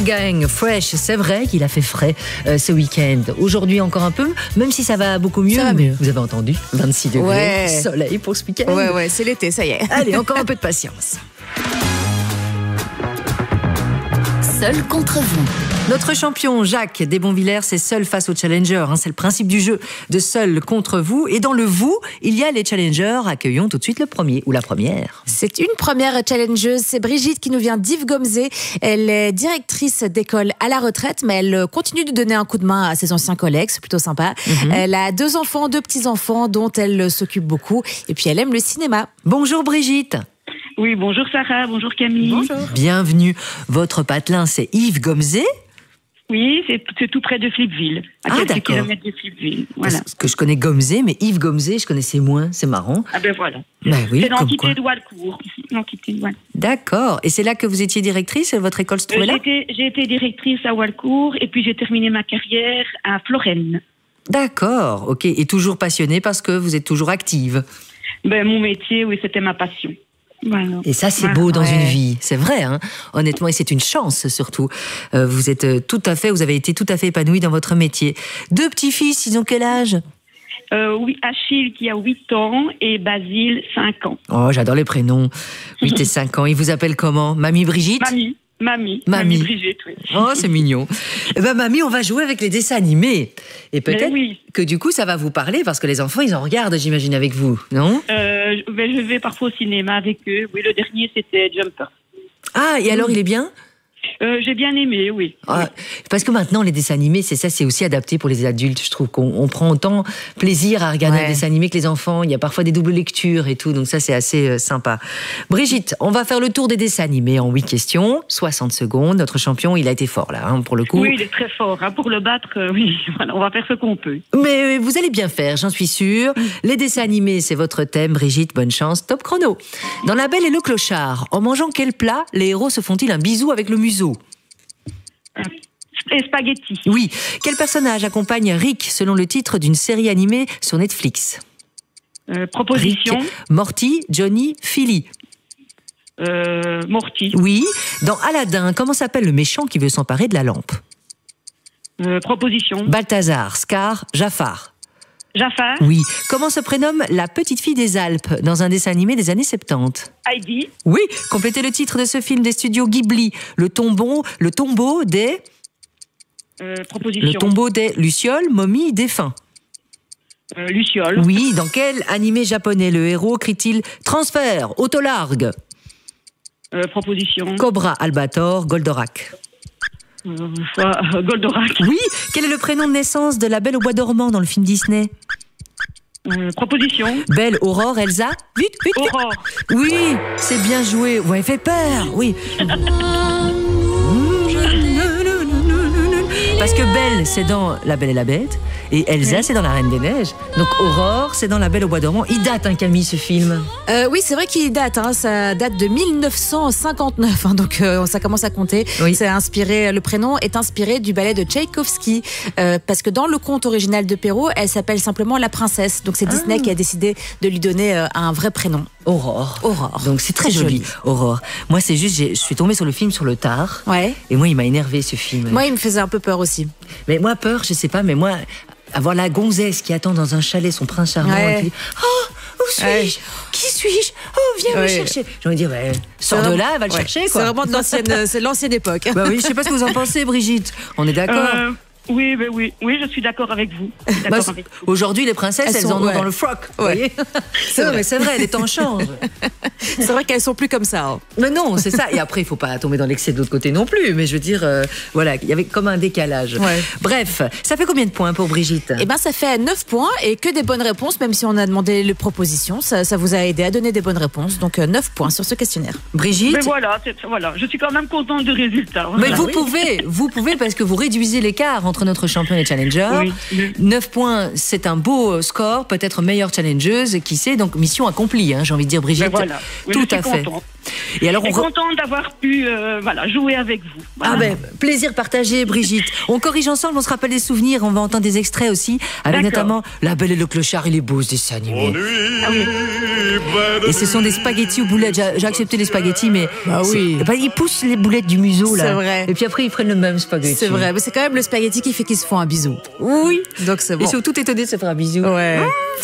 Wolfgang Fresh, c'est vrai qu'il a fait frais ce week-end. Aujourd'hui encore un peu, même si ça va beaucoup mieux. Ça va mieux. Vous avez entendu, 26 degrés, ouais. Soleil pour ce week-end. Ouais, c'est l'été, ça y est. Allez, encore un peu de patience. Seul contre vous. Notre champion Jacques Desbonvillers est seul face aux challengers. C'est le principe du jeu de seul contre vous. Et dans le vous, il y a les challengers. Accueillons tout de suite le premier ou la première. C'est une première challengeuse. C'est Brigitte qui nous vient d'Yves-Gomzé. Elle est directrice d'école à la retraite, mais elle continue de donner un coup de main à ses anciens collègues. C'est plutôt sympa. Elle a 2 enfants, 2 petits-enfants dont elle s'occupe beaucoup. Et puis elle aime le cinéma. Bonjour Brigitte. Oui, bonjour Sarah, bonjour Camille. Bonjour. Bienvenue. Votre patelin, c'est Yves-Gomzé. Oui, c'est tout près de Flipville, à quelques kilomètres de Flipville. Voilà. Parce que je connais Gomzé, mais Yves-Gomzé, je connaissais moins. C'est marrant. Ah ben voilà. Ben oui, c'est comme quoi. l'entité de Walcourt. D'accord. Et c'est là que vous étiez directrice? Votre école se trouvait là? J'ai été directrice à Walcourt et puis j'ai terminé ma carrière à Florenne. D'accord, ok. Et toujours passionnée parce que vous êtes toujours active. Ben, mon métier, oui, c'était ma passion. Voilà. Et ça, c'est beau dans une vie. C'est vrai, honnêtement, et c'est une chance surtout. Vous êtes vous avez été tout à fait épanouie dans votre métier. 2 petits-fils, ils ont quel âge? Oui, Achille qui a 8 ans et Basile 5 ans. Oh, j'adore les prénoms. 8 et 5 ans. Ils vous appellent comment? Mamie Brigitte? Mamie Brigitte, oui. Oh, c'est mignon. Eh ben, mamie, on va jouer avec les dessins animés. Et peut-être que du coup, ça va vous parler parce que les enfants, ils en regardent, j'imagine, avec vous, non? Je vais parfois au cinéma avec eux. Oui, le dernier, c'était Jumper. Ah, et alors, il est bien? J'ai bien aimé, oui. Ah, parce que maintenant, les dessins animés, c'est aussi adapté pour les adultes. Je trouve qu'on prend autant plaisir à regarder un dessin animé que les enfants. Il y a parfois des doubles lectures et tout, donc ça, c'est assez sympa. Brigitte, on va faire le tour des dessins animés en 8 questions, 60 secondes. Notre champion, il a été fort là, pour le coup. Oui, il est très fort. Pour le battre, oui, voilà, on va faire ce qu'on peut. Mais vous allez bien faire, j'en suis sûre. Les dessins animés, c'est votre thème. Brigitte, bonne chance. Top chrono. Dans La Belle et le Clochard, en mangeant quel plat les héros se font-ils un bisou avec le museau? Et spaghetti. Oui. Quel personnage accompagne Rick selon le titre d'une série animée sur Netflix? Proposition. Rick, Morty, Johnny, Philly. Morty. Oui. Dans Aladdin, comment s'appelle le méchant qui veut s'emparer de la lampe? Proposition. Balthazar, Scar, Jafar. Jafar. Oui. Comment se prénomme la petite fille des Alpes dans un dessin animé des années 70? Heidi. Oui. Complétez le titre de ce film des studios Ghibli. Le tombeau des... Proposition. Le tombeau des lucioles, momies, défunts. Luciole. Oui. Dans quel animé japonais le héros crie-t-il transfert, autolargue? Proposition. Cobra, Albator, Goldorak. Goldorak. Oui. Quel est le prénom de naissance de la Belle au bois dormant dans le film Disney? Proposition. Belle, Aurore, Elsa. Vite. Aurore. Oui, c'est bien joué. Vous m'avez fait peur, oui. Parce que Belle, c'est dans La Belle et la Bête, et Elsa, c'est dans La Reine des Neiges. Donc Aurore, c'est dans La Belle au bois dormant. Il date, Camille, ce film. Oui, c'est vrai qu'il date. Ça date de 1959. Donc ça commence à compter. Oui. Le prénom est inspiré du ballet de Tchaïkovski. Parce que dans le conte original de Perrault, elle s'appelle simplement la princesse. Donc c'est Disney qui a décidé de lui donner un vrai prénom. Aurore. Aurore. Donc c'est très joli, Aurore. Moi, c'est juste, je suis tombée sur le film sur le tard. Ouais. Et moi, il m'a énervé ce film. Moi, il me faisait un peu peur aussi. Mais moi, peur, je sais pas, mais moi, avoir la gonzesse qui attend dans un chalet son prince charmant et qui dit oh, où suis-je? Qui suis-je? Oh, viens me chercher. J'ai envie de dire, sors de là, va le chercher, quoi. C'est vraiment de l'ancienne époque. Bah oui, je sais pas ce que vous en pensez, Brigitte. On est d'accord? Oui, je suis d'accord avec vous. Aujourd'hui, les princesses, elles en ont dans le froc. Vous voyez? Mais c'est vrai, les temps changent. C'est vrai qu'elles sont plus comme ça. Mais non, c'est ça. Et après, il faut pas tomber dans l'excès de l'autre côté non plus. Mais je veux dire, voilà, il y avait comme un décalage. Ouais. Bref, ça fait combien de points pour Brigitte? Eh ben, ça fait 9 points et que des bonnes réponses, même si on a demandé les propositions. Ça vous a aidé à donner des bonnes réponses. Donc 9 points sur ce questionnaire. Brigitte? Mais voilà, je suis quand même contente du résultat. Mais vous pouvez parce que vous réduisez l'écart entre entre notre championne et challenger. 9 points, c'est un beau score, peut-être meilleure challengeuse, qui sait. Donc, mission accomplie, j'ai envie de dire, Brigitte. Voilà. Tout à fait. Contente. Et alors, contente d'avoir pu jouer avec vous. Voilà. Plaisir partagé, Brigitte. On corrige ensemble, on se rappelle des souvenirs, on va entendre des extraits aussi, avec notamment La Belle et le Clochard et les beaux dessins animés. Et ce sont des spaghettis aux boulettes. J'ai accepté les spaghettis, mais ils poussent les boulettes du museau là. C'est vrai. Et puis après ils prennent le même spaghetti. C'est vrai, mais c'est quand même le spaghetti qui fait qu'ils se font un bisou. Oui. Donc c'est bon. Ils sont tout étonnés de se faire un bisou. Ouais.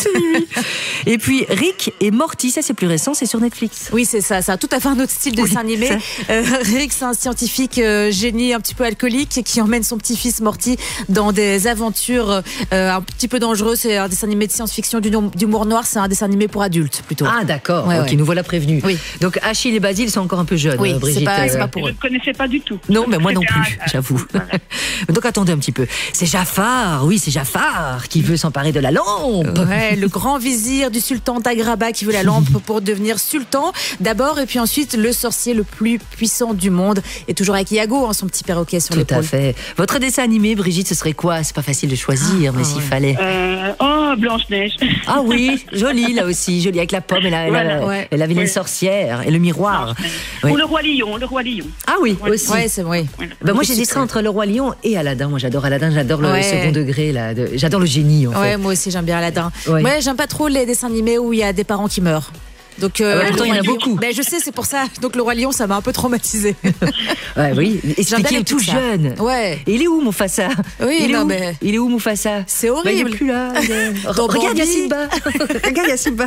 Et puis Rick et Morty, ça c'est plus récent, c'est sur Netflix. Oui, c'est ça. Ça a tout à fait un autre style de dessin animé. Rick, c'est un scientifique génie un petit peu alcoolique qui emmène son petit-fils Morty dans des aventures un petit peu dangereuses. C'est un dessin animé de science-fiction d'humour noir. C'est un dessin animé pour adultes plutôt. Ah d'accord. Ok, nous voilà prévenus. Oui. Donc Achille et Basile sont encore un peu jeunes. Oui, Brigitte, c'est pas pour eux. Je ne connaissais pas du tout. Non, mais moi non plus, j'avoue. Donc attendez un petit peu. C'est Jafar, oui, c'est Jafar qui veut s'emparer de la lampe. Ouais, le grand vizir du sultan d'Agraba qui veut la lampe pour devenir sultan d'abord, et puis ensuite le sorcier le plus puissant du monde, et toujours avec Iago, son petit perroquet sur l'épaule. Tout à fait. Votre dessin animé, Brigitte, ce serait quoi? C'est pas facile de choisir, mais s'il fallait. Blanche-Neige. Ah oui, joli là aussi, joli avec la pomme et la vilaine sorcière et le miroir. Ou le roi lion, Ah oui, aussi. Ouais, c'est vrai. Moi j'hésiterais entre le roi lion et Aladdin. Moi j'adore Aladdin, j'adore le second degré là, j'adore le génie en fait. Ouais, moi aussi j'aime bien Aladdin. Moi j'aime pas trop les dessins animés où il y a des parents qui meurent. Donc, pourtant, il y en a beaucoup. Ben, je sais, c'est pour ça. Donc, le Roi Lion, ça m'a un peu traumatisé. Oui. Expliquez, tout jeune. Ouais. Et il est où, Mufasa? Oui, il est où, Mufasa? C'est horrible. Il est plus là. Regarde Simba. Regarde Simba.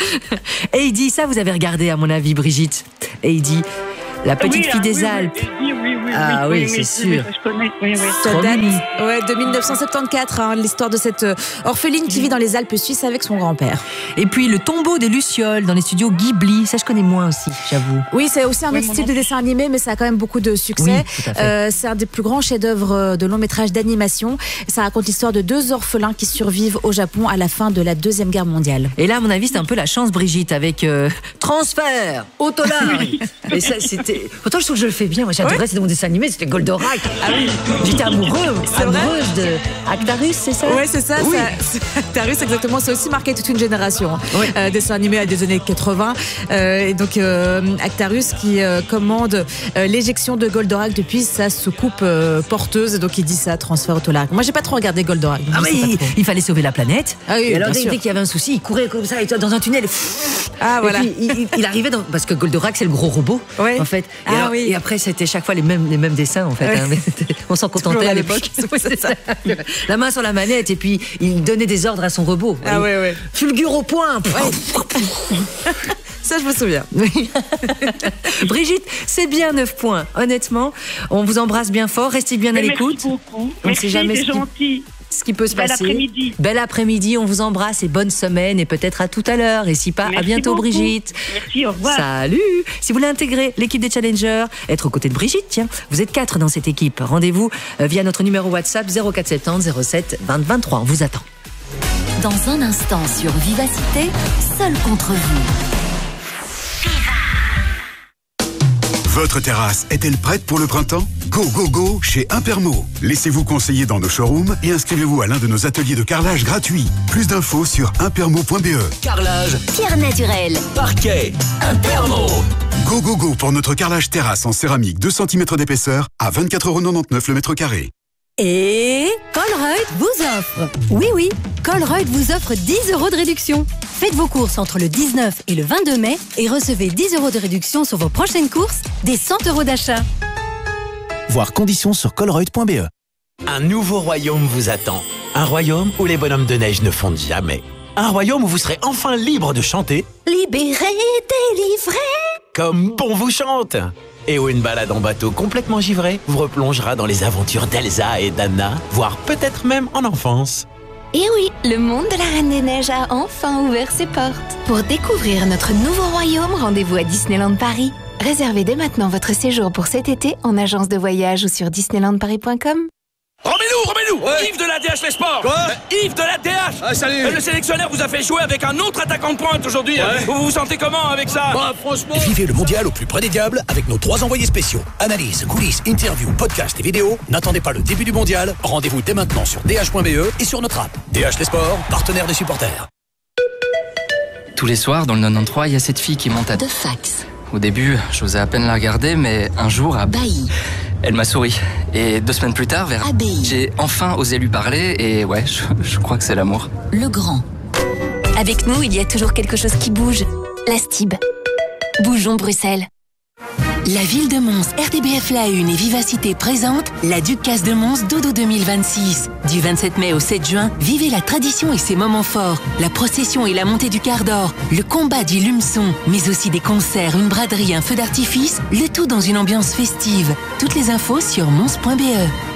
Et il dit, ça, vous avez regardé, à mon avis, Brigitte. Et il dit, La petite fille des Alpes. Oui, c'est sûr. Je connais. Ça date de 1974, l'histoire de cette orpheline qui vit dans les Alpes suisses avec son grand-père. Et puis le tombeau des Lucioles dans les studios Ghibli, ça je connais moins aussi, j'avoue. Oui, c'est aussi un autre style de dessin animé, mais ça a quand même beaucoup de succès. Oui, tout à fait. C'est un des plus grands chefs-d'œuvre de long métrage d'animation. Ça raconte l'histoire de deux orphelins qui survivent au Japon à la fin de la Deuxième Guerre mondiale. Et là, à mon avis, c'était un peu la chance, Brigitte, avec Transfert, Autolar. Et ça, c'était. Pourtant, je trouve que je le fais bien. Moi, j'adorais, c'était mon dessin animé, c'était Goldorak. Ah oui. J'étais amoureuse de Actarus, c'est ça? Oui, c'est ça. Oui. Actarus, exactement. Ça a aussi marqué toute une génération. Oui. Dessin animé à des années 80. Et donc, Actarus qui commande l'éjection de Goldorak depuis sa soucoupe porteuse. Donc, il dit ça, Transfert Autolar. Moi, j'ai pas trop regardé Goldorak. Ah oui, il fallait sauver la planète. Ah oui, et alors, dès qu'il y avait un souci, il courait comme ça, dans un tunnel. Ah, voilà. Et puis, il arrivait parce que Goldorak, c'est le gros robot, en fait. Et après, c'était chaque fois les mêmes dessins, en fait. On s'en contentait à l'époque. C'est ça. La main sur la manette, et puis il donnait des ordres à son robot. Ah ouais. Fulgure au point. Ça, je me souviens. Brigitte, c'est bien 9 points. Honnêtement, on vous embrasse bien fort. Restez bien à l'écoute. Merci beaucoup. Merci, c'est gentil. Ce qui peut se passer. Après-midi. Bel après-midi, on vous embrasse et bonne semaine et peut-être à tout à l'heure. Et si pas, à bientôt beaucoup. Brigitte. Merci, au revoir. Salut. Si vous voulez intégrer l'équipe des Challengers, être aux côtés de Brigitte, tiens, vous êtes 4 dans cette équipe. Rendez-vous via notre numéro WhatsApp 0470 07 20 23. On vous attend. Dans un instant sur Vivacité, seul contre vous. Votre terrasse est-elle prête pour le printemps? Go, go, go chez Impermo. Laissez-vous conseiller dans nos showrooms et inscrivez-vous à l'un de nos ateliers de carrelage gratuits. Plus d'infos sur impermo.be. Carrelage, Pierre naturel, parquet, Impermo. Go, go, go pour notre carrelage terrasse en céramique 2 cm d'épaisseur à 24,99 € le mètre carré. Et Colruyt vous offre. Oui, Colruyt vous offre 10 € de réduction. Faites vos courses entre le 19 et le 22 mai et recevez 10 € de réduction sur vos prochaines courses, des 100 € d'achat. Voir conditions sur colruyt.be. Un nouveau royaume vous attend. Un royaume où les bonhommes de neige ne fondent jamais. Un royaume où vous serez enfin libre de chanter. Libéré, délivré. Comme bon vous chante. Et où une balade en bateau complètement givré vous replongera dans les aventures d'Elsa et d'Anna, voire peut-être même en enfance. Et oui, le monde de la Reine des Neiges a enfin ouvert ses portes. Pour découvrir notre nouveau royaume, rendez-vous à Disneyland Paris. Réservez dès maintenant votre séjour pour cet été en agence de voyage ou sur disneylandparis.com. Remets-nous Yves de la DH Les Sports. Quoi Yves de la DH. Ah, salut. Le sélectionneur vous a fait jouer avec un autre attaquant de pointe aujourd'hui. Ouais. Vous vous sentez comment avec ça? Bah, franchement... Vivez le mondial au plus près des diables avec nos 3 envoyés spéciaux. Analyse, coulisses, interviews, podcasts et vidéos. N'attendez pas le début du mondial. Rendez-vous dès maintenant sur dh.be et sur notre app. DH Les Sports, partenaire des supporters. Tous les soirs, dans le 93, il y a cette fille qui monte à... De fax. Au début, j'osais à peine la regarder, mais un jour, Bailly. elle m'a souri. Et 2 semaines plus tard, Abbaye. j'ai enfin osé lui parler et ouais, je crois que c'est l'amour. Le Grand. Avec nous, il y a toujours quelque chose qui bouge. La STIB. Bougeons Bruxelles. La ville de Mons, RTBF La Une et Vivacité présentent la Ducasse de Mons Dodo 2026. Du 27 mai au 7 juin, vivez la tradition et ses moments forts, la procession et la montée du quart d'or, le combat du lumeçon, mais aussi des concerts, une braderie, un feu d'artifice, le tout dans une ambiance festive. Toutes les infos sur mons.be.